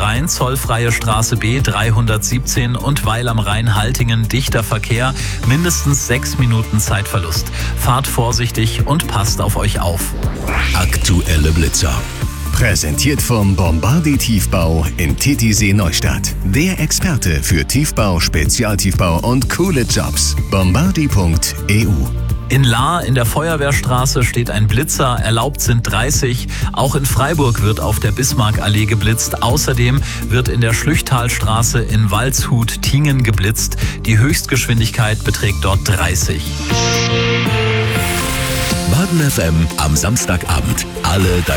Rhein, zollfreie Straße B 317 und Weil am Rhein Haltingen dichter Verkehr, mindestens 6 Minuten Zeitverlust. Fahrt vorsichtig und passt auf euch auf. Aktuelle Blitzer. Präsentiert vom Bombardier Tiefbau in Titisee Neustadt. Der Experte für Tiefbau, Spezialtiefbau und coole Jobs. Bombardier.eu. In Lahr in der Feuerwehrstraße steht ein Blitzer, erlaubt sind 30. Auch in Freiburg wird auf der Bismarckallee geblitzt. Außerdem wird in der Schlüchtalstraße in Waldshut-Tingen geblitzt. Die Höchstgeschwindigkeit beträgt dort 30. Baden FM am Samstagabend. Alle